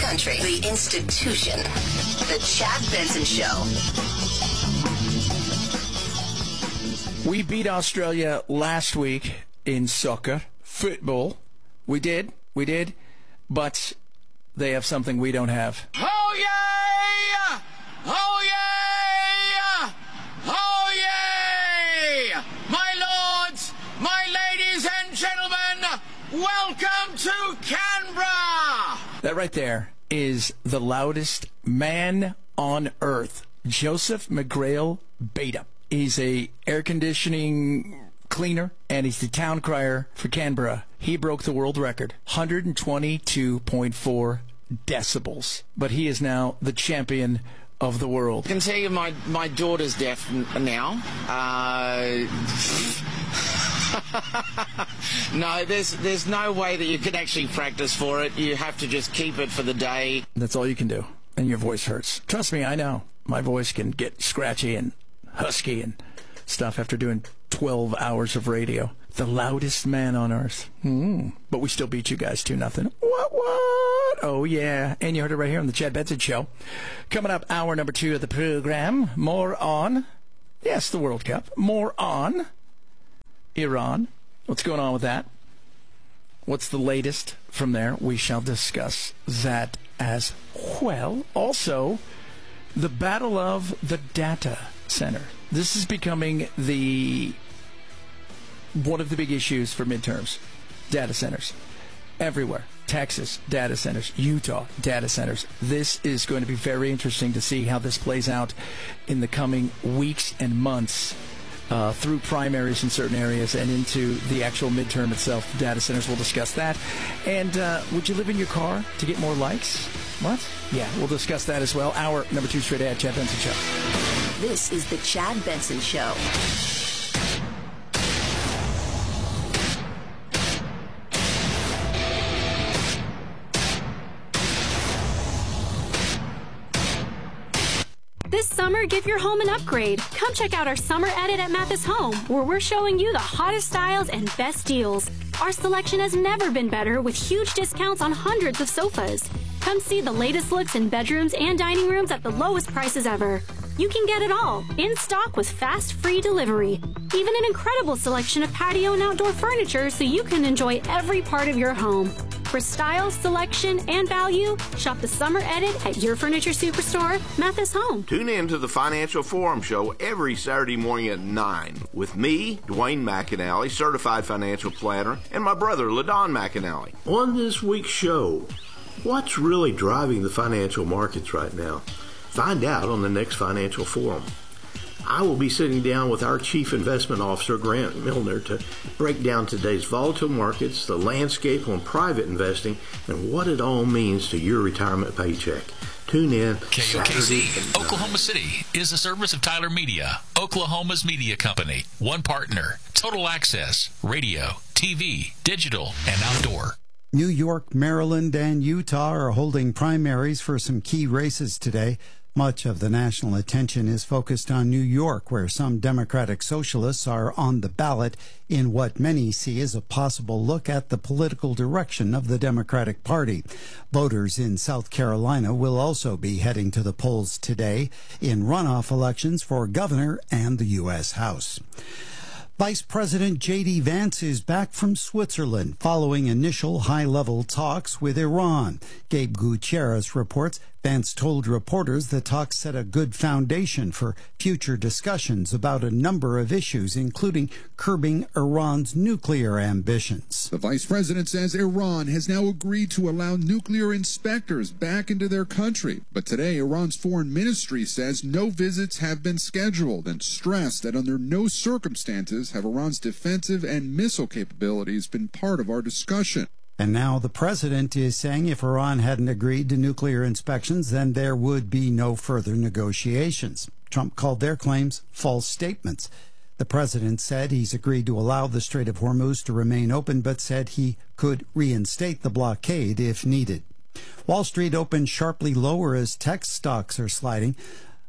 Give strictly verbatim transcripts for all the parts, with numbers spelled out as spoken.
country, the institution, the Chad Benson Show. We beat Australia last week in soccer, football. We did, we did, but they have something we don't have. Oh, yeah! Oh, yeah! Oh, yeah! My lords, my ladies and gentlemen, welcome to Canberra! That right there is the loudest man on earth, Joseph McGrail Beta. He's a air conditioning cleaner, and he's the town crier for Canberra. He broke the world record, one hundred twenty-two point four decibels. But he is now the champion of the world. I can tell you my, my daughter's deaf n- now. Uh, no, there's there's no way that you can actually practice for it. You have to just keep it for the day. That's all you can do, and your voice hurts. Trust me, I know. My voice can get scratchy and husky and stuff after doing twelve hours of radio. The loudest man on earth. Mm. But we still beat you guys two nothing. What, what? Oh, yeah. And you heard it right here on the Chad Benson Show. Coming up, hour number two of the program. More on, yes, the World Cup. More on Iran. What's going on with that? What's the latest from there? We shall discuss that as well. Also, the battle of the data center. This is becoming the one of the big issues for midterms. Data centers. Everywhere. Texas, data centers. Utah, data centers. This is going to be very interesting to see how this plays out in the coming weeks and months uh, through primaries in certain areas and into the actual midterm itself. Data centers, we'll discuss that. And uh, would you live in your car to get more likes? What? Yeah, we'll discuss that as well. Hour number two straight ahead, Chad Benson Show. This is the Chad Benson Show. This summer, give your home an upgrade. Come check out our summer edit at Mathis Home, where we're showing you the hottest styles and best deals. Our selection has never been better, with huge discounts on hundreds of sofas. Come see the latest looks in bedrooms and dining rooms at the lowest prices ever. You can get it all, in stock with fast, free delivery. Even an incredible selection of patio and outdoor furniture so you can enjoy every part of your home. For style, selection, and value, shop the Summer Edit at your furniture superstore, Mathis Home. Tune in to the Financial Forum Show every Saturday morning at nine with me, Dwayne McAnally, certified financial planner, and my brother, LaDon McAnally. On this week's show, what's really driving the financial markets right now? Find out on the next Financial Forum. I will be sitting down with our Chief Investment Officer, Grant Milner, to break down today's volatile markets, the landscape on private investing, and what it all means to your retirement paycheck. Tune in. K O K Z, Oklahoma City, is a service of Tyler Media, Oklahoma's media company. One partner, total access, radio, T V, digital, and outdoor. New York, Maryland, and Utah are holding primaries for some key races today. Much of the national attention is focused on New York, where some Democratic socialists are on the ballot in what many see as a possible look at the political direction of the Democratic Party. Voters in South Carolina will also be heading to the polls today in runoff elections for governor and the U S House. Vice President J D Vance is back from Switzerland following initial high-level talks with Iran. Gabe Gutierrez reports Vance told reporters the talks set a good foundation for future discussions about a number of issues, including curbing Iran's nuclear ambitions. The vice president says Iran has now agreed to allow nuclear inspectors back into their country. But today, Iran's foreign ministry says no visits have been scheduled and stressed that under no circumstances have Iran's defensive and missile capabilities been part of our discussion. And now the president is saying if Iran hadn't agreed to nuclear inspections, then there would be no further negotiations. Trump called their claims false statements. The president said he's agreed to allow the Strait of Hormuz to remain open, but said he could reinstate the blockade if needed. Wall Street opened sharply lower as tech stocks are sliding.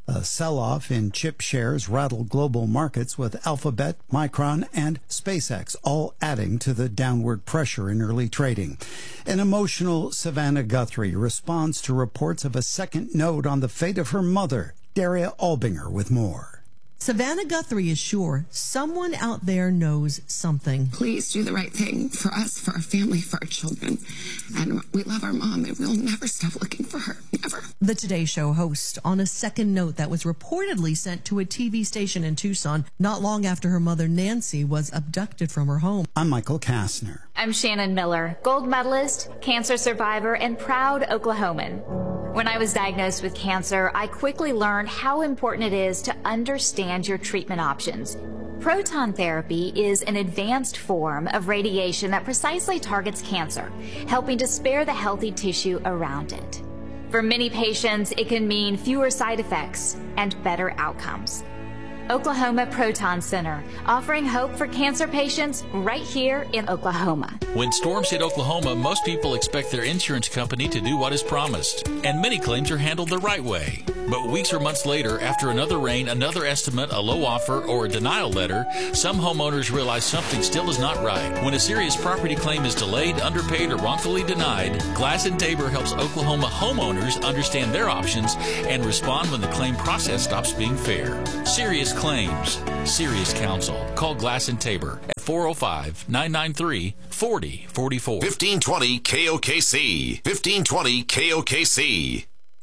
A sell-off in chip shares rattled global markets, with Alphabet, Micron, and SpaceX all adding to the downward pressure in early trading. An emotional Savannah Guthrie responds to reports of a second note on the fate of her mother. Daria Albinger with more. Savannah Guthrie is sure someone out there knows something. Please do the right thing for us, for our family, for our children. And we love our mom, and we'll never stop looking for her. Never. The Today Show host on a second note that was reportedly sent to a T V station in Tucson not long after her mother Nancy was abducted from her home. I'm Michael Kastner. I'm Shannon Miller, gold medalist, cancer survivor, and proud Oklahoman. When I was diagnosed with cancer, I quickly learned how important it is to understand your treatment options. Proton therapy is an advanced form of radiation that precisely targets cancer, helping to spare the healthy tissue around it. For many patients, it can mean fewer side effects and better outcomes. Oklahoma Proton Center, offering hope for cancer patients right here in Oklahoma. When storms hit Oklahoma, most people expect their insurance company to do what is promised, and many claims are handled the right way. But weeks or months later, after another rain, another estimate, a low offer, or a denial letter, some homeowners realize something still is not right. When a serious property claim is delayed, underpaid, or wrongfully denied, Glass and Tabor helps Oklahoma homeowners understand their options and respond when the claim process stops being fair. Serious claims, serious counsel. Call Glass and Tabor at four oh five, nine nine three, four oh four four. fifteen twenty K O K C. fifteen twenty K O K C.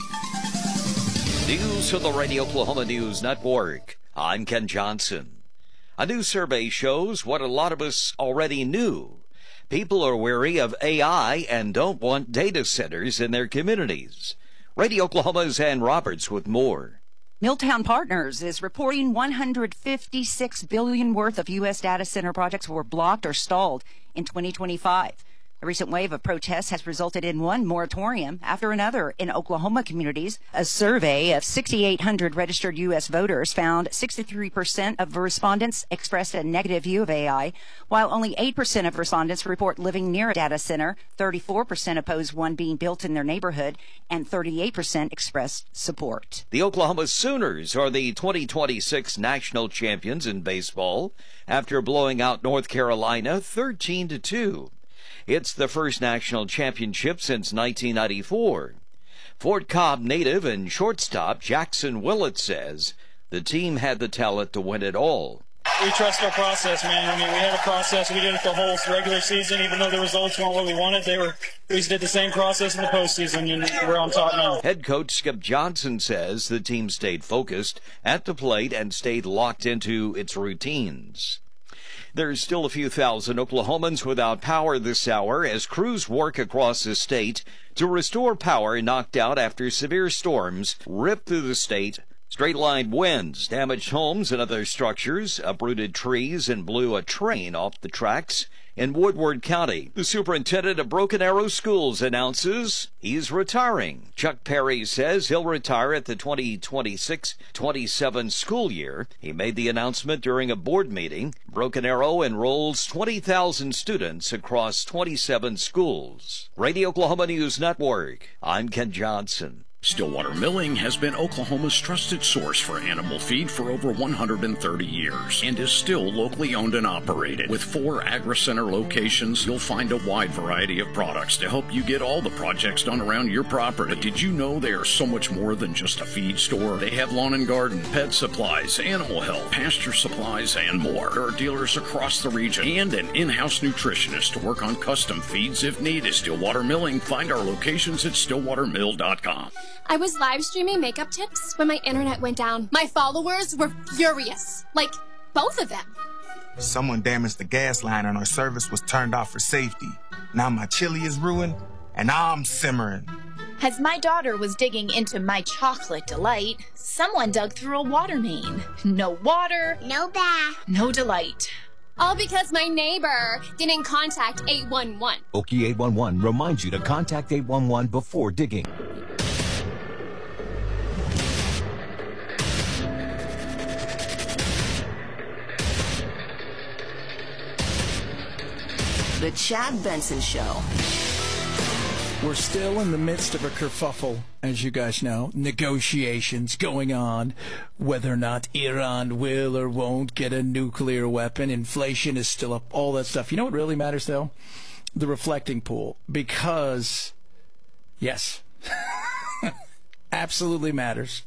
News from the Radio Oklahoma News Network. I'm Ken Johnson. A new survey shows what a lot of us already knew. People are wary of A I and don't want data centers in their communities. Radio Oklahoma's Ann Roberts with more. Milltown Partners is reporting one hundred fifty-six billion dollars worth of U S data center projects were blocked or stalled in twenty twenty-five. A recent wave of protests has resulted in one moratorium after another in Oklahoma communities. A survey of six thousand eight hundred registered U S voters found sixty-three percent of the respondents expressed a negative view of A I, while only eight percent of respondents report living near a data center, thirty-four percent oppose one being built in their neighborhood, and thirty-eight percent expressed support. The Oklahoma Sooners are the twenty twenty-six national champions in baseball after blowing out North Carolina thirteen to two. It's the first national championship since nineteen ninety-four. Fort Cobb native and shortstop Jackson Willett says the team had the talent to win it all. We trust our process, man. I mean, we had a process. We did it the whole regular season, even though the results weren't what we wanted. They were. We just did the same process in the postseason, and we're on top now. Head coach Skip Johnson says the team stayed focused at the plate and stayed locked into its routines. There's still a few thousand Oklahomans without power this hour as crews work across the state to restore power knocked out after severe storms ripped through the state. Straight-line winds damaged homes and other structures, uprooted trees, and blew a train off the tracks in Woodward County. The superintendent of Broken Arrow Schools announces he's retiring. Chuck Perry says he'll retire at the twenty twenty-six twenty-seven school year. He made the announcement during a board meeting. Broken Arrow enrolls twenty thousand students across twenty-seven schools. Radio Oklahoma News Network. I'm Ken Johnson. Stillwater Milling has been Oklahoma's trusted source for animal feed for over one hundred thirty years and is still locally owned and operated. With four AgriCenter locations, you'll find a wide variety of products to help you get all the projects done around your property. But did you know they are so much more than just a feed store? They have lawn and garden, pet supplies, animal health, pasture supplies, and more. There are dealers across the region and an in-house nutritionist to work on custom feeds if needed. Stillwater Milling. Find our locations at stillwater mill dot com. I was live streaming makeup tips when my internet went down. My followers were furious. Like, both of them. Someone damaged the gas line and our service was turned off for safety. Now my chili is ruined and I'm simmering. As my daughter was digging into my chocolate delight, someone dug through a water main. No water. No bath. No delight. All because my neighbor didn't contact eight one one. Okie eight one one reminds you to contact eight one one before digging. The Chad Benson Show. We're still in the midst of a kerfuffle, as you guys know. Negotiations going on, whether or not Iran will or won't get a nuclear weapon. Inflation is still up, all that stuff. You know what really matters, though? The reflecting pool. Because, yes, absolutely matters.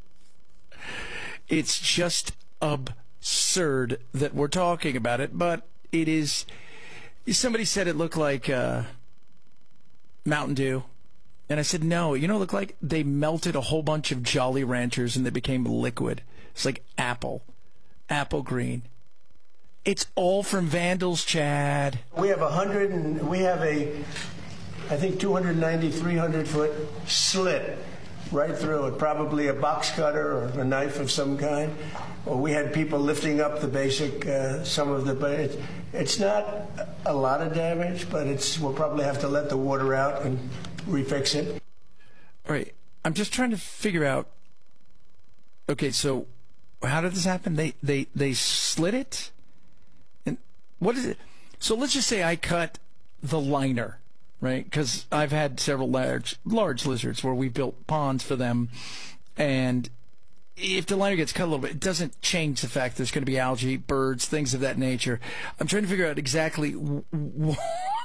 It's just absurd that we're talking about it, but it is. Somebody said it looked like uh, Mountain Dew. And I said, no, you know, it looked like they melted a whole bunch of Jolly Ranchers and they became liquid. It's like apple. Apple green. It's all from Vandals, Chad. We have a hundred and we have a, I think, two ninety, three hundred foot slit right through it. Probably a box cutter or a knife of some kind. Well, we had people lifting up the basic, uh, some of the, but it's, it's not a lot of damage, but it's, we'll probably have to let the water out and refix it. All right. I'm just trying to figure out, okay, so how did this happen? They, they, they slit it? And what is it? So let's just say I cut the liner, right? Because I've had several large, large lizards where we built ponds for them, and if the liner gets cut a little bit, it doesn't change the fact there's going to be algae, birds, things of that nature. I'm trying to figure out exactly w- w-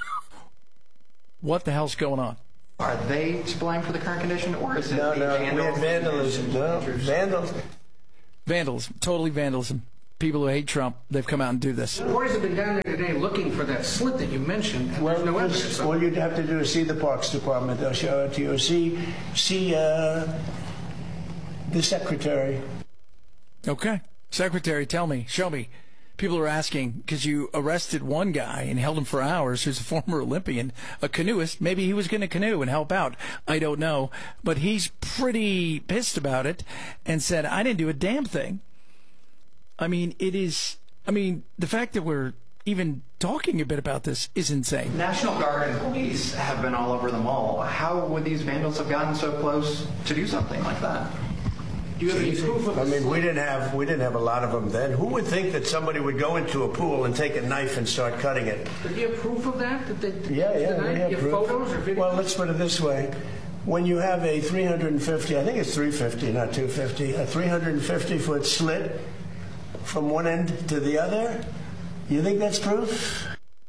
what the hell's going on. Are they to blame for the current condition, or is it no, the no, vandals? We had vandalism. No, vandalism. Vandalism. Totally vandalism. People who hate Trump, they've come out and do this. Reporters have been down there today looking for that slit that you mentioned, and well, there's no evidence. All you'd have to do is see the Parks Department. They'll show it to you. See, see uh, the secretary. Okay. Secretary, tell me, show me. People are asking, because you arrested one guy and held him for hours who's a former Olympian, a canoeist. Maybe he was going to canoe and help out. I don't know. But he's pretty pissed about it and said, I didn't do a damn thing. I mean, it is, I mean, the fact that we're even talking a bit about this is insane. National Guard and police have been all over the mall. How would these vandals have gotten so close to do something like that? Do you have any proof of I mean, we didn't have we didn't have a lot of them then. Who would think that somebody would go into a pool and take a knife and start cutting it? Do you have proof of that? That they, yeah, yeah, the we knife? have you have proof. photos or videos? Well, let's put it this way: when you have a three hundred fifty, I think it's three fifty, not two fifty, a three hundred fifty foot slit from one end to the other, you think that's proof?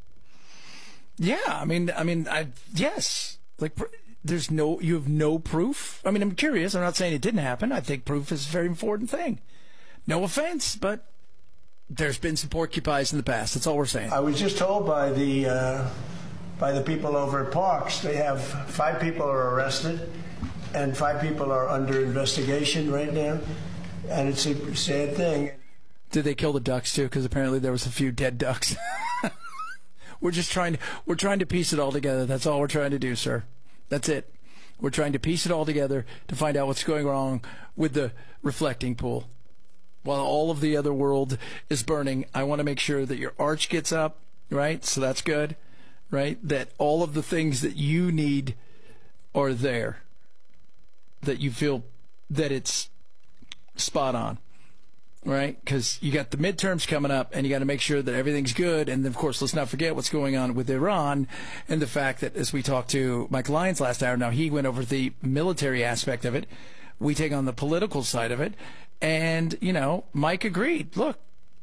Yeah, I mean, I mean, I yes, like. There's no, you have no proof. I mean, I'm curious. I'm not saying it didn't happen. I think proof is a very important thing. No offense, but there's been some porcupines in the past. That's all we're saying. I was just told by the uh, by the people over at Parks, they have five people are arrested, and five people are under investigation right now, and it's a sad thing. Did they kill the ducks too? Because apparently there was a few dead ducks. We're just trying to, we're trying to piece it all together. That's all we're trying to do, sir. That's it. We're trying to piece it all together to find out what's going wrong with the reflecting pool. While all of the other world is burning, I want to make sure that your arch gets up, right? So that's good, right? That all of the things that you need are there. That you feel that it's spot on, right? Because you got the midterms coming up, and you got to make sure that everything's good. And, of course, let's not forget what's going on with Iran and the fact that, as we talked to Mike Lyons last hour, now he went over the military aspect of it. We take on the political side of it. And, you know, Mike agreed. Look,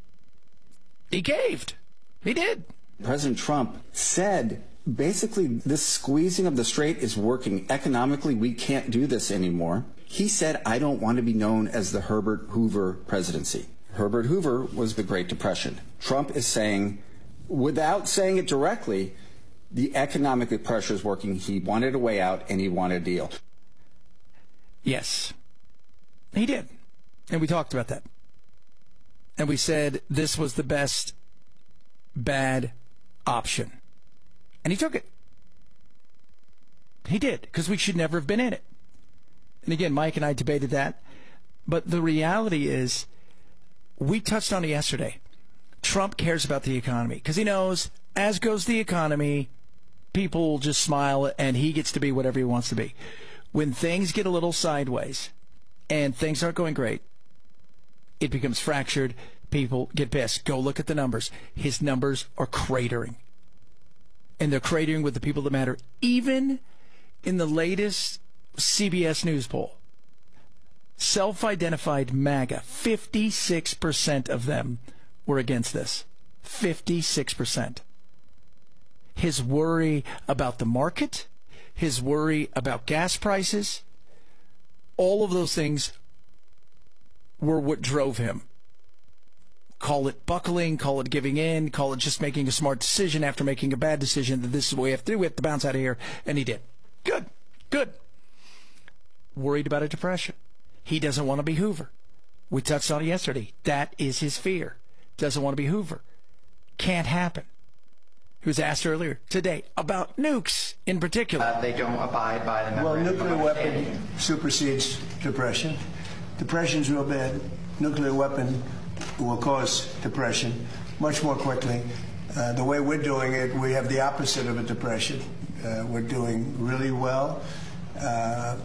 he caved. He did. President Trump said, basically, this squeezing of the strait is working. Economically, we can't do this anymore. He said, I don't want to be known as the Herbert Hoover presidency. Herbert Hoover was the Great Depression. Trump is saying, without saying it directly, the economic pressure is working. He wanted a way out, and he wanted a deal. Yes, he did. And we talked about that. And we said this was the best bad option. And he took it. He did, because we should never have been in it. And again, Mike and I debated that. But the reality is, we touched on it yesterday. Trump cares about the economy because he knows, as goes the economy, people will just smile and he gets to be whatever he wants to be. When things get a little sideways and things aren't going great, it becomes fractured. People get pissed. Go look at the numbers. His numbers are cratering. And they're cratering with the people that matter. Even in the latest C B S News poll, self-identified MAGA, fifty-six percent of them were against this. fifty-six percent. His worry about the market, his worry about gas prices, all of those things were what drove him. Call it buckling, call it giving in, call it just making a smart decision after making a bad decision that this is what we have to do, we have to bounce out of here, and he did. Good, good. Worried about a depression. He doesn't want to be Hoover. We touched on it yesterday. That is his fear. Doesn't want to be Hoover. Can't happen. He was asked earlier today about nukes in particular. Uh, they don't abide by the Well, memorandum nuclear of weapon understanding. supersedes depression. Depression's real bad. Nuclear weapon will cause depression much more quickly. Uh, the way we're doing it, we have the opposite of a depression. Uh, we're doing really well. Uh,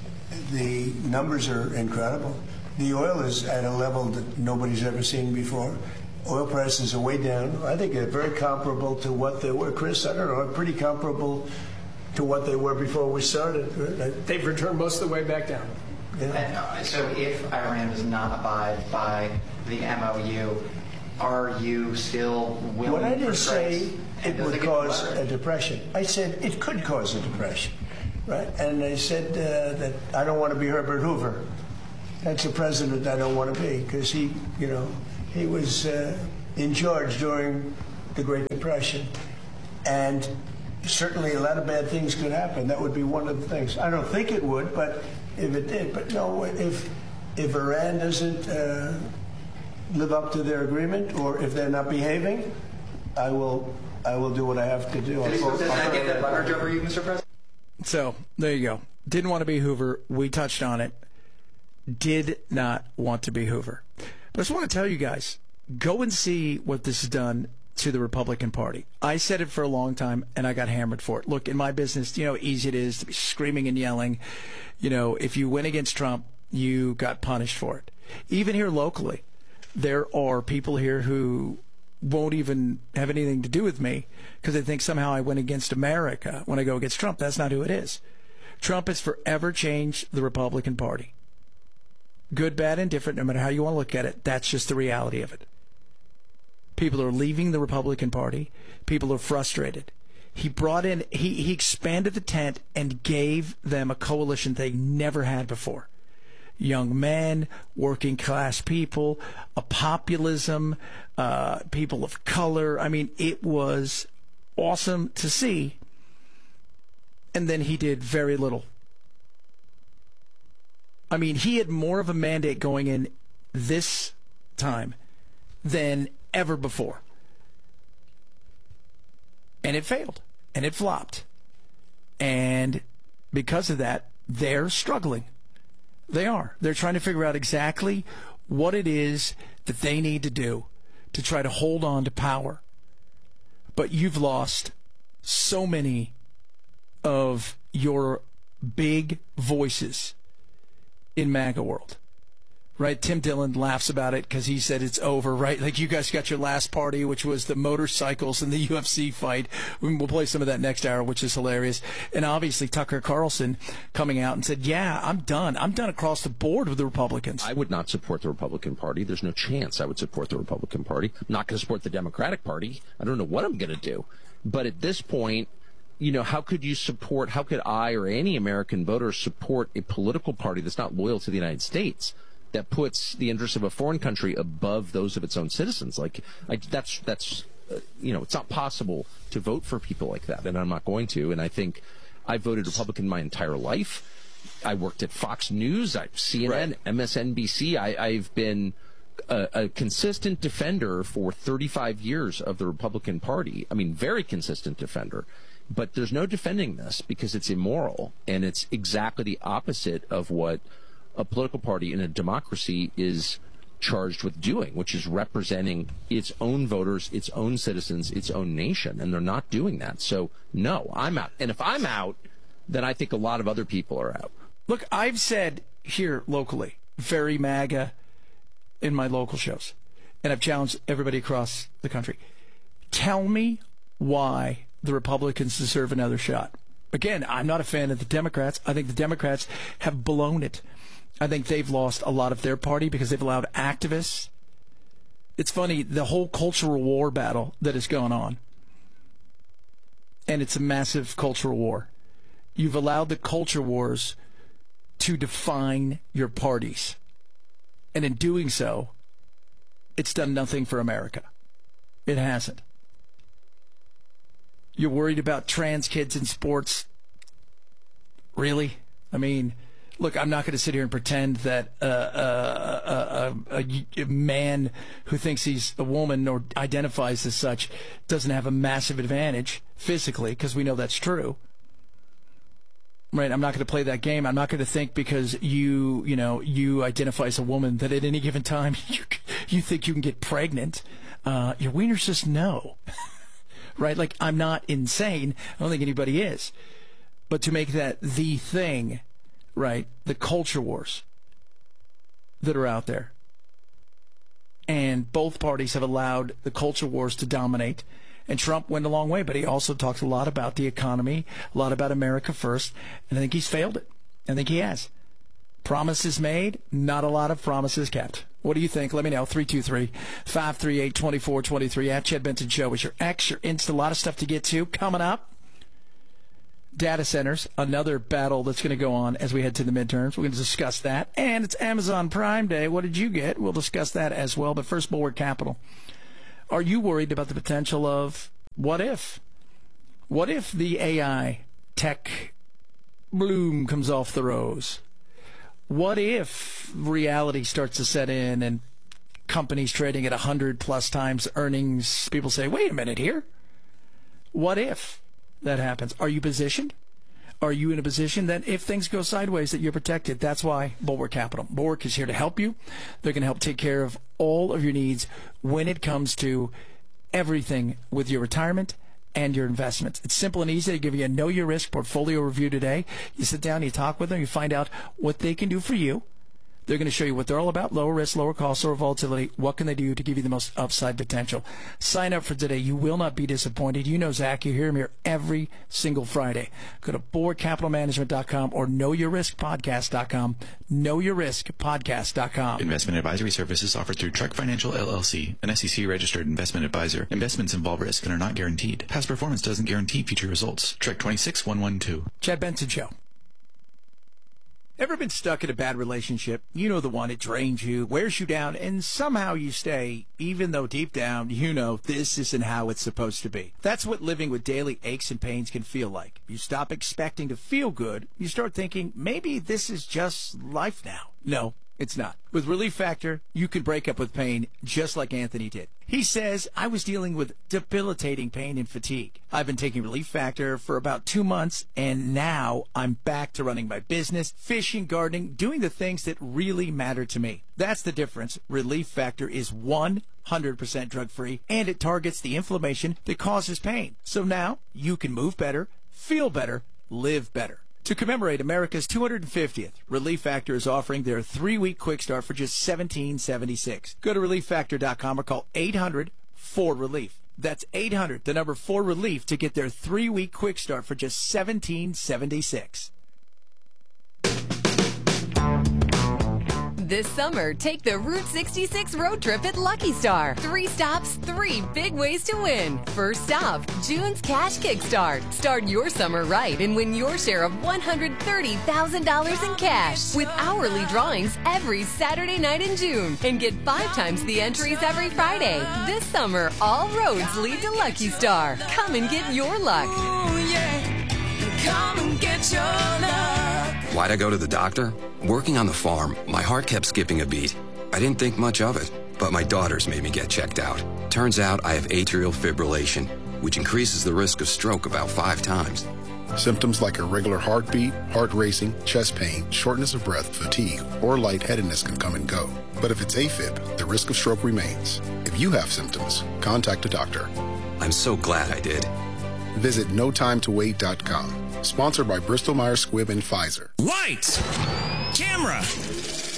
the numbers are incredible. The oil is at a level that nobody's ever seen before. Oil prices are way down. I think they're very comparable to what they were. Chris, I don't know, pretty comparable to what they were before we started. They've returned most of the way back down. Yeah. And, uh, so if Iran does not abide by the M O U, are you still willing What I for didn't say trades? it And does would get cause better? a depression. I said it could cause a depression, right? And I said uh, that I don't want to be Herbert Hoover. That's a president I don't want to be because he, you know, he was uh, in charge during the Great Depression, and certainly a lot of bad things could happen. That would be one of the things. I don't think it would, but if it did, but no, if if Iran doesn't uh, live up to their agreement, or if they're not behaving, I will I will do what I have to do. Does, does that get that leverage over you, Mister President? So there you go. Didn't want to be Hoover. We touched on it. Did not want to be Hoover. But I just want to tell you guys, go and see what this has done to the Republican Party. I said it for a long time, and I got hammered for it. Look, in my business, you know how easy it is to be screaming and yelling. You know, if you win against Trump, you got punished for it. Even here locally, there are people here who won't even have anything to do with me because they think somehow I went against America when I go against Trump. That's not who it is. Trump has forever changed the Republican Party. Good, bad, indifferent, no matter how you want to look at it, that's just the reality of it. People are leaving the Republican Party. People are frustrated. He brought in, he, he expanded the tent and gave them a coalition they never had before. Young men, working class people, a populism, uh, people of color. I mean, it was awesome to see. And then he did very little. I mean, he had more of a mandate going in this time than ever before. And it failed. And it flopped. And because of that, they're struggling. They are. They're trying to figure out exactly what it is that they need to do to try to hold on to power. But you've lost so many of your big voices in MAGA world, right? Tim Dillon laughs about it because he said it's over, right? Like, you guys got your last party, which was the motorcycles and the U F C fight. We'll play some of that next hour, which is hilarious. And obviously Tucker Carlson coming out and said, yeah, I'm done. I'm done across the board with the Republicans. I would not support the Republican Party. There's no chance I would support the Republican Party. I'm not going to support the Democratic Party. I don't know what I'm going to do. But at this point, you know, how could you support, how could I or any American voter support a political party that's not loyal to the United States, that puts the interests of a foreign country above those of its own citizens? Like, I, that's, that's uh, you know, it's not possible to vote for people like that, and I'm not going to. And I think I voted Republican my entire life. I worked at Fox News, I, C N N, right. M S N B C. I, I've been a, a consistent defender for thirty-five years of the Republican Party. I mean, very consistent defender. But there's no defending this because it's immoral, and it's exactly the opposite of what a political party in a democracy is charged with doing, which is representing its own voters, its own citizens, its own nation, and they're not doing that. So, no, I'm out. And if I'm out, then I think a lot of other people are out. Look, I've said here locally, very MAGA in my local shows, and I've challenged everybody across the country. Tell me why the Republicans deserve another shot. Again, I'm not a fan of the Democrats. I think the Democrats have blown it. I think they've lost a lot of their party because they've allowed activists. It's funny, the whole cultural war battle that is going on, and it's a massive cultural war. You've allowed the culture wars to define your parties. And in doing so, it's done nothing for America. It hasn't. You're worried about trans kids in sports? Really? I mean, look, I'm not going to sit here and pretend that uh, uh, a, a, a man who thinks he's a woman or identifies as such doesn't have a massive advantage physically, because we know that's true. Right? I'm not going to play that game. I'm not going to think because you, you know, you identify as a woman that at any given time you, you think you can get pregnant. Uh, your wieners just no. Right? Like, I'm not insane. I don't think anybody is. But to make that the thing, right, the culture wars that are out there. And both parties have allowed the culture wars to dominate. And Trump went a long way, but he also talked a lot about the economy, a lot about America first, and I think he's failed it. I think he has. Promises made, not a lot of promises kept. What do you think? Let me know. three two three, five three eight, two four two three at Chad Benson Show is your X, your Insta. A lot of stuff to get to coming up. Data centers, another battle that's going to go on as we head to the midterms. We're going to discuss that. And it's Amazon Prime Day. What did you get? We'll discuss that as well. But first, Bulwark Capital. Are you worried about the potential of what if? What if the A I tech bloom comes off the rose? What if reality starts to set in and companies trading at one hundred plus times earnings, people say, wait a minute here. What if that happens? Are you positioned? Are you in a position that if things go sideways that you're protected? That's why Bulwark Capital. Bulwark is here to help you. They're going to help take care of all of your needs when it comes to everything with your retirement and your investments. It's simple and easy. They give you a Know Your Risk portfolio review today. You sit down, you talk with them, you find out what they can do for you. They're going to show you what they're all about: lower risk, lower cost, lower volatility. What can they do to give you the most upside potential? Sign up for today. You will not be disappointed. You know Zach. You hear him here every single Friday. Go to bulwark capital management dot com or know your risk podcast dot com. know your risk podcast dot com. Investment advisory services offered through Trek Financial L L C, an S E C-registered investment advisor. Investments involve risk and are not guaranteed. Past performance doesn't guarantee future results. Trek two six one one two. Chad Benson Show. Ever been stuck in a bad relationship? You know the one. It drains you, wears you down, and somehow you stay, even though deep down you know this isn't how it's supposed to be. That's what living with daily aches and pains can feel like. You stop expecting to feel good. You start thinking, maybe this is just life now. No, it's not. With Relief Factor, you can break up with pain just like Anthony did. He says, I was dealing with debilitating pain and fatigue. I've been taking Relief Factor for about two months, and now I'm back to running my business, fishing, gardening, doing the things that really matter to me. That's the difference. Relief Factor is one hundred percent drug-free, and it targets the inflammation that causes pain. So now you can move better, feel better, live better. To commemorate America's two hundred fiftieth, Relief Factor is offering their three-week quick start for just seventeen seventy-six. Go to relief factor dot com or call eight hundred four relief. That's eight hundred, the number four relief, to get their three-week quick start for just seventeen seventy-six. This summer, take the Route sixty-six road trip at Lucky Star. Three stops, three big ways to win. First stop, June's Cash Kickstart. Start your summer right and win your share of one hundred thirty thousand dollars in cash with hourly drawings every Saturday night in June. And get five times the entries every Friday. This summer, all roads lead to Lucky Star. Come and get your luck. Ooh, yeah. Come and get your luck. Why'd I go to the doctor? Working on the farm, my heart kept skipping a beat. I didn't think much of it, but my daughters made me get checked out. Turns out I have atrial fibrillation, which increases the risk of stroke about five times. Symptoms like irregular heartbeat, heart racing, chest pain, shortness of breath, fatigue, or lightheadedness can come and go. But if it's AFib, the risk of stroke remains. If you have symptoms, contact a doctor. I'm so glad I did. Visit no time to wait dot com. Sponsored by Bristol Myers Squibb and Pfizer. Lights! Camera!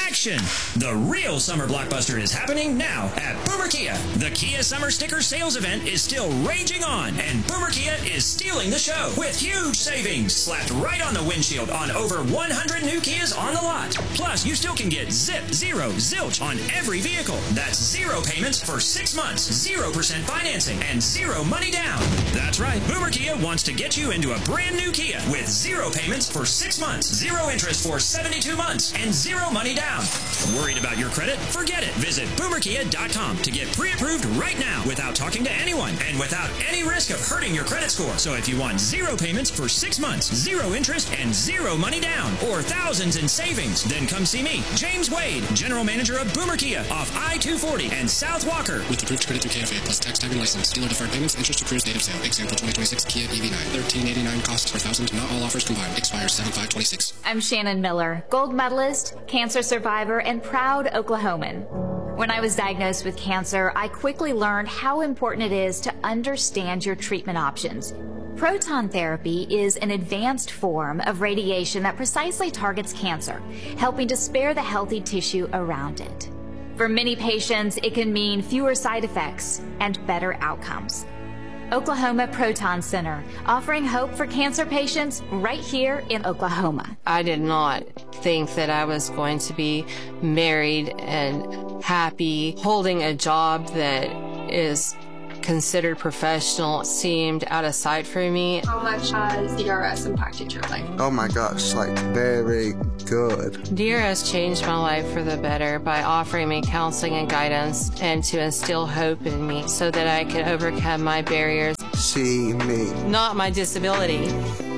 action! The real summer blockbuster is happening now at Boomer Kia. The Kia Summer Sticker Sales Event is still raging on, and Boomer Kia is stealing the show with huge savings slapped right on the windshield on over one hundred new Kias on the lot. Plus, you still can get zip, zero, zilch on every vehicle. That's zero payments for six months, zero percent financing, and zero money down. That's right, Boomer Kia wants to get you into a brand new Kia with zero payments for six months, zero interest for seventy-two months, and zero money down. Worried about your credit? Forget it. Visit boomer kia dot com to get pre-approved right now without talking to anyone and without any risk of hurting your credit score. So if you want zero payments for six months, zero interest, and zero money down, or thousands in savings, then come see me, James Wade, General Manager of Boomer Kia off I two forty and South Walker. With approved credit through K F A plus tax, tag, and license. Dealer deferred payments, interest accrues date of sale. Example twenty twenty-six Kia E V nine. thirteen eighty-nine cost per thousand. Not all offers combined. Expires seven five twenty-six. I'm Shannon Miller, gold medalist, cancer survivor, and proud Oklahoman. When I was diagnosed with cancer, I quickly learned how important it is to understand your treatment options. Proton therapy is an advanced form of radiation that precisely targets cancer, helping to spare the healthy tissue around it. For many patients, it can mean fewer side effects and better outcomes. Oklahoma Proton Center, offering hope for cancer patients right here in Oklahoma. I did not think that I was going to be married and happy. Holding a job that is considered professional seemed out of sight for me. How much has D R S impacted your life? Oh my gosh, like very good. D R S changed my life for the better by offering me counseling and guidance and to instill hope in me so that I could overcome my barriers. See me. Not my disability.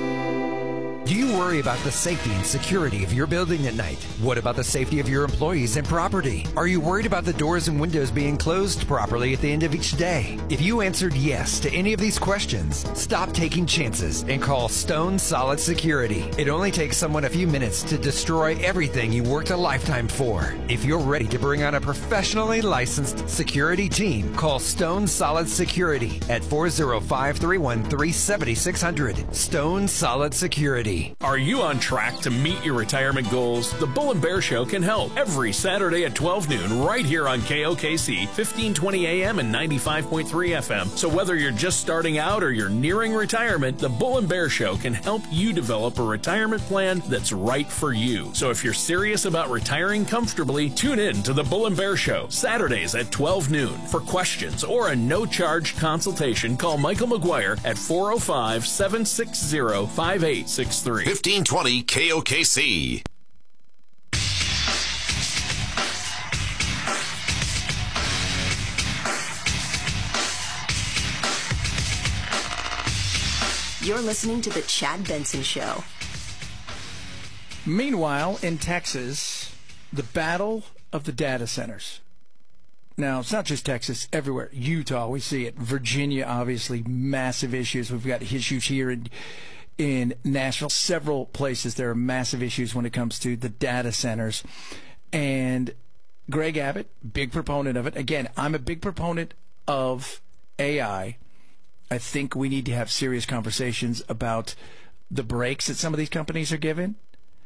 Do you worry about the safety and security of your building at night? What about the safety of your employees and property? Are you worried about the doors and windows being closed properly at the end of each day? If you answered yes to any of these questions, stop taking chances and call Stone Solid Security. It only takes someone a few minutes to destroy everything you worked a lifetime for. If you're ready to bring on a professionally licensed security team, call Stone Solid Security at four oh five, three one three, seven six zero zero. Stone Solid Security. Are you on track to meet your retirement goals? The Bull and Bear Show can help every Saturday at twelve noon right here on K O K C, fifteen twenty A M and ninety-five point three F M. So whether you're just starting out or you're nearing retirement, the Bull and Bear Show can help you develop a retirement plan that's right for you. So if you're serious about retiring comfortably, tune in to the Bull and Bear Show, Saturdays at twelve noon. For questions or a no-charge consultation, call Michael McGuire at four oh five, seven six zero, five eight six three. fifteen twenty K O K C. You're listening to The Chad Benson Show. Meanwhile, in Texas, the battle of the data centers. Now, it's not just Texas, everywhere. Utah, we see it. Virginia, obviously, massive issues. We've got issues here in In Nashville, several places, there are massive issues when it comes to the data centers. And Greg Abbott, big proponent of it. Again, I'm a big proponent of A I. I think we need to have serious conversations about the breaks that some of these companies are given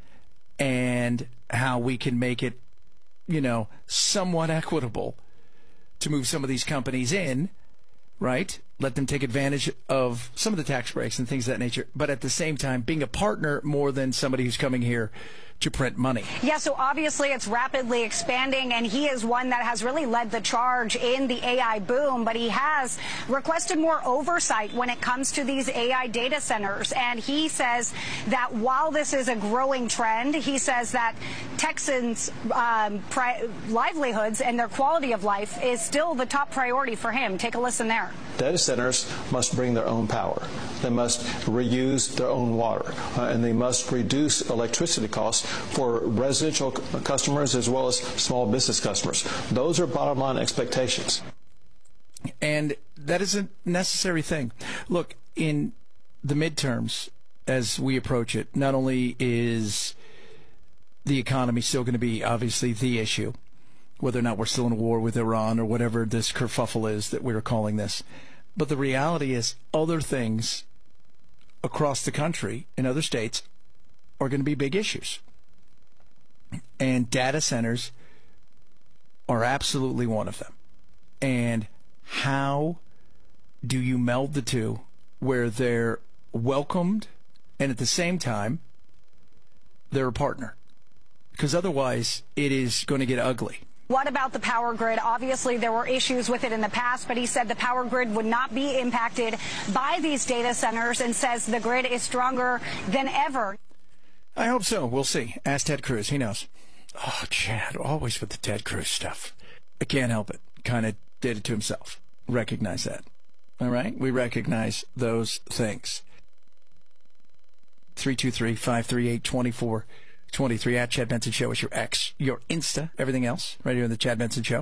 and how we can make it, you know, somewhat equitable to move some of these companies in, right? Let them take advantage of some of the tax breaks and things of that nature, but at the same time, being a partner more than somebody who's coming here to print money. Yeah, so obviously it's rapidly expanding, and he is one that has really led the charge in the A I boom, but he has requested more oversight when it comes to these A I data centers. And he says that while this is a growing trend, he says that Texans' um, pri- livelihoods and their quality of life is still the top priority for him. Take a listen there. Data centers must bring their own power. They must reuse their own water, uh, and they must reduce electricity costs for residential c- customers as well as small business customers. Those are bottom line expectations. And that is a necessary thing. Look, in the midterms, as we approach it, not only is the economy still going to be obviously the issue, whether or not we're still in a war with Iran or whatever this kerfuffle is that we're calling this, but the reality is other things across the country in other states are going to be big issues. And data centers are absolutely one of them. And how do you meld the two where they're welcomed and at the same time they're a partner? Because otherwise it is going to get ugly. What about the power grid? Obviously, there were issues with it in the past, but he said the power grid would not be impacted by these data centers and says the grid is stronger than ever. I hope so. We'll see. Ask Ted Cruz. He knows. Oh, Chad, always with the Ted Cruz stuff. I can't help it. Kind of did it to himself. Recognize that. All right? We recognize those things. three two three, five three eight, two four two three at Chad Benson Show is your X, your Insta, everything else, right here on the Chad Benson Show.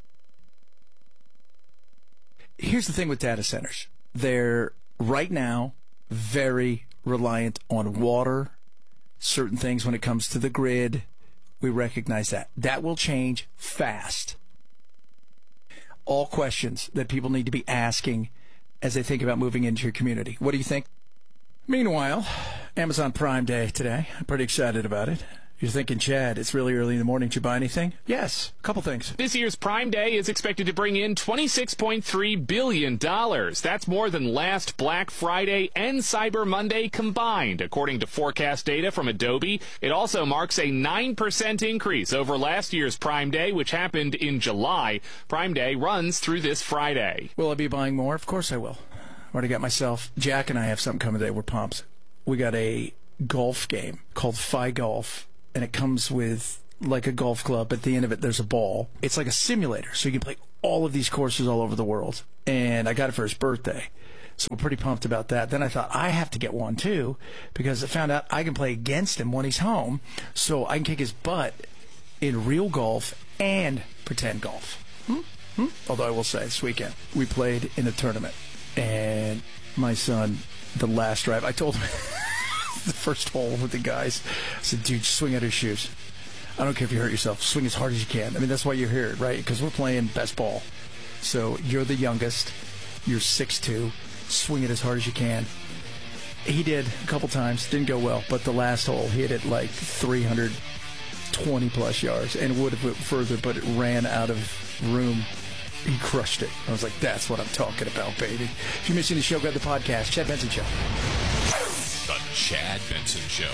Here's the thing with data centers. They're, right now, very reliant on water, certain things when it comes to the grid. We recognize that. That will change fast. All questions that people need to be asking as they think about moving into your community. What do you think? Meanwhile, Amazon Prime Day today. I'm pretty excited about it. You're thinking, Chad, it's really early in the morning. Did you buy anything? Yes, a couple things. This year's Prime Day is expected to bring in twenty-six point three billion dollars. That's more than last Black Friday and Cyber Monday combined, according to forecast data from Adobe. It also marks a nine percent increase over last year's Prime Day, which happened in July. Prime Day runs through this Friday. Will I be buying more? Of course I will. I've already got myself. Jack and I have something coming today. We're pumped. We got a golf game called Fi Golf. And it comes with like a golf club. At the end of it, there's a ball. It's like a simulator, so you can play all of these courses all over the world. And I got it for his birthday, so we're pretty pumped about that. Then I thought, I have to get one too, because I found out I can play against him when he's home, so I can kick his butt in real golf and pretend golf. Hmm? Hmm? Although I will say, this weekend, we played in a tournament, and my son, the last drive, I told him... the first hole with the guys. I said, dude, swing out his shoes. I don't care if you hurt yourself. Swing as hard as you can. I mean, that's why you're here, right? Because we're playing best ball. So you're the youngest. You're six two. Swing it as hard as you can. He did a couple times. Didn't go well. But the last hole, he hit it like three hundred twenty plus yards and would have went further, but it ran out of room. He crushed it. I was like, that's what I'm talking about, baby. If you're missing the show, grab the podcast. Chad Benson Show. The Chad Benson Show.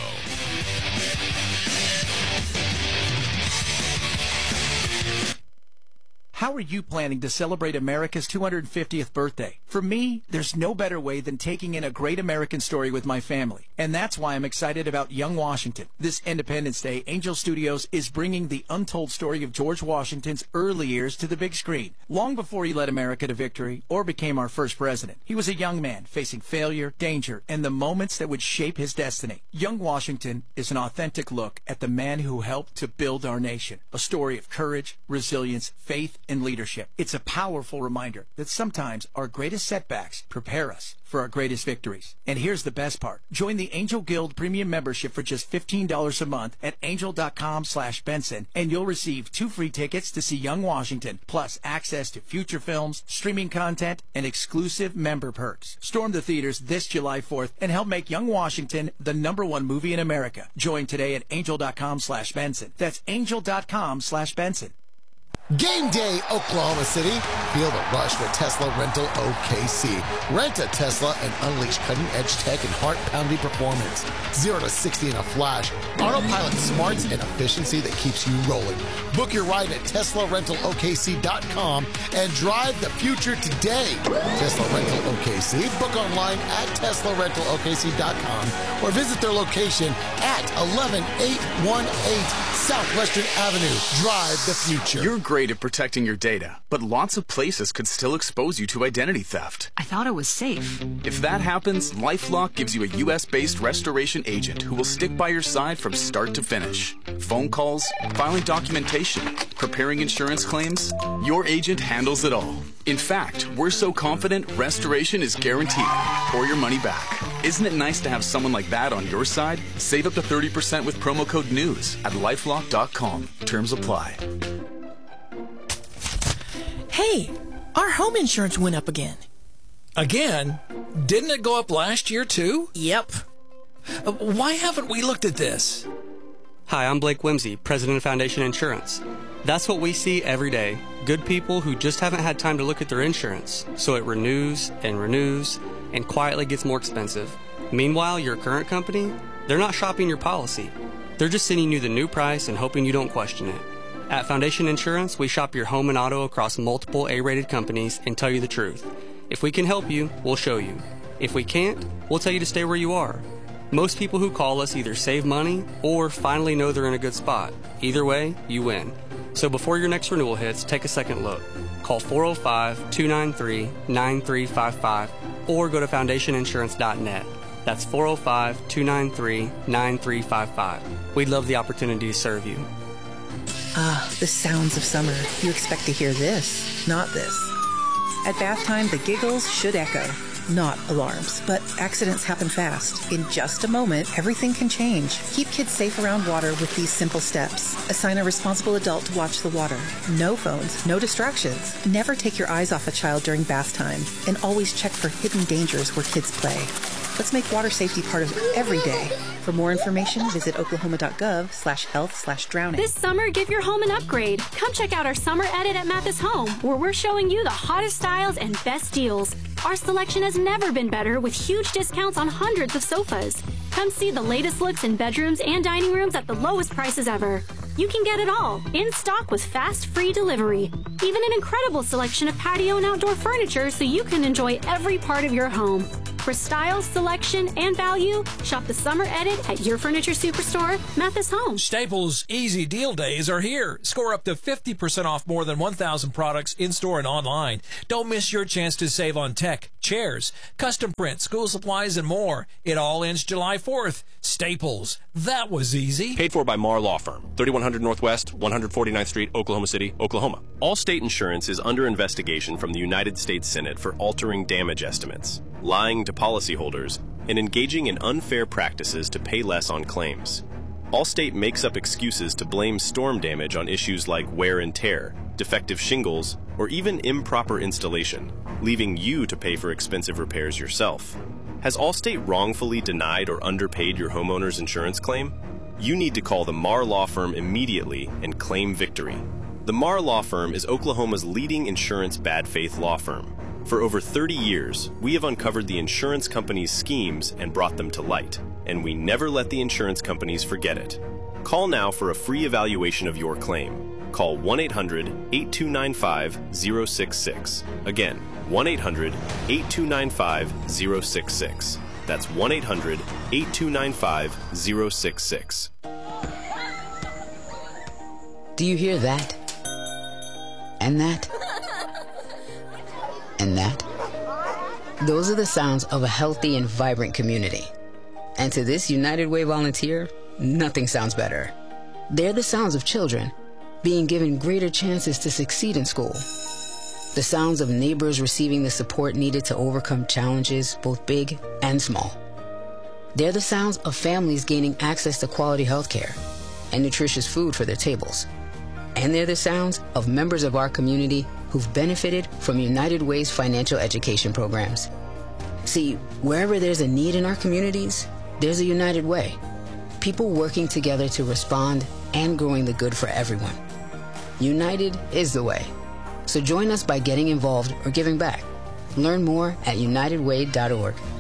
How are you planning to celebrate America's two hundred fiftieth birthday? For me, there's no better way than taking in a great American story with my family. And that's why I'm excited about Young Washington. This Independence Day, Angel Studios is bringing the untold story of George Washington's early years to the big screen. Long before he led America to victory or became our first president, he was a young man facing failure, danger, and the moments that would shape his destiny. Young Washington is an authentic look at the man who helped to build our nation. A story of courage, resilience, faith, and leadership. It's a powerful reminder that sometimes our greatest setbacks prepare us for our greatest victories. And here's the best part. Join the Angel Guild Premium membership for just fifteen dollars a month at angel.com slash Benson, and you'll receive two free tickets to see Young Washington, plus access to future films, streaming content, and exclusive member perks. Storm the theaters this July fourth and help make Young Washington the number one movie in America. Join today at angel.com slash Benson. That's angel.com slash Benson. Game day, Oklahoma City. Feel the rush with Tesla Rental O K C. Rent a Tesla and unleash cutting-edge tech and heart-pounding performance. zero to sixty in a flash. Autopilot smarts and efficiency that keeps you rolling. Book your ride at Tesla Rental O K C dot com and drive the future today. Tesla Rental O K C. Book online at Tesla Rental O K C dot com or visit their location at eleven eight one eight Southwestern Avenue. Drive the future. You're great at protecting your data, but lots of places could still expose you to identity theft. I thought it was safe. If that happens, LifeLock gives you a U S based restoration agent who will stick by your side from start to finish. Phone calls, filing documentation, preparing insurance claims, your agent handles it all. In fact, we're so confident restoration is guaranteed or your money back. Isn't it nice to have someone like that on your side? Save up to thirty percent with promo code NEWS at lifelock dot com. Terms apply. Hey, our home insurance went up again. Again? Didn't it go up last year too? Yep. Uh, why haven't we looked at this? Hi, I'm Blake Whimsy, president of Foundation Insurance. That's what we see every day. Good people who just haven't had time to look at their insurance, so it renews and renews and quietly gets more expensive. Meanwhile, your current company, they're not shopping your policy. They're just sending you the new price and hoping you don't question it. At Foundation Insurance, we shop your home and auto across multiple A-rated companies and tell you the truth. If we can help you, we'll show you. If we can't, we'll tell you to stay where you are. Most people who call us either save money or finally know they're in a good spot. Either way, you win. So before your next renewal hits, take a second look. Call four oh five, two nine three, nine three five five or go to foundation insurance dot net. That's four oh five, two nine three, nine three five five. We'd love the opportunity to serve you. Ah, the sounds of summer. You expect to hear this, not this. At bath time, the giggles should echo. Not alarms, but accidents happen fast. In just a moment, everything can change. Keep kids safe around water with these simple steps. Assign a responsible adult to watch the water. No phones, no distractions. Never take your eyes off a child during bath time. And always check for hidden dangers where kids play. Let's make water safety part of every day. For more information, visit oklahoma.gov slash health slash drowning. This summer, give your home an upgrade. Come check out our summer edit at Mathis Home, where we're showing you the hottest styles and best deals. Our selection has never been better, with huge discounts on hundreds of sofas. Come see the latest looks in bedrooms and dining rooms at the lowest prices ever. You can get it all, in stock with fast, free delivery. Even an incredible selection of patio and outdoor furniture so you can enjoy every part of your home. For style, selection, and value, shop the summer edit at your furniture superstore, Mathis Home. Staples Easy Deal Days are here. Score up to fifty percent off more than one thousand products in-store and online. Don't miss your chance to save on tech, chairs, custom print, school supplies, and more. It all ends July fourth. Staples. That was easy. Paid for by Marr Law Firm, thirty-one hundred Northwest, one forty-ninth Street, Oklahoma City, Oklahoma. Allstate Insurance is under investigation from the United States Senate for altering damage estimates, lying to policyholders, and engaging in unfair practices to pay less on claims. Allstate makes up excuses to blame storm damage on issues like wear and tear, defective shingles, or even improper installation, leaving you to pay for expensive repairs yourself. Has Allstate wrongfully denied or underpaid your homeowner's insurance claim? You need to call the Marr Law Firm immediately and claim victory. The Marr Law Firm is Oklahoma's leading insurance bad faith law firm. For over thirty years, we have uncovered the insurance companies' schemes and brought them to light, and we never let the insurance companies forget it. Call now for a free evaluation of your claim. Call one eight hundred, eight two nine five, zero six six. Again, one eight hundred, eight two nine five, zero six six. That's one eight hundred, eight two nine five, zero six six. Do you hear that? And that? And that? Those are the sounds of a healthy and vibrant community. And to this United Way volunteer, nothing sounds better. They're the sounds of children being given greater chances to succeed in school. The sounds of neighbors receiving the support needed to overcome challenges, both big and small. They're the sounds of families gaining access to quality health care and nutritious food for their tables. And they're the sounds of members of our community who've benefited from United Way's financial education programs. See, wherever there's a need in our communities, there's a United Way. People working together to respond and growing the good for everyone. United is the way. So join us by getting involved or giving back. Learn more at united way dot org.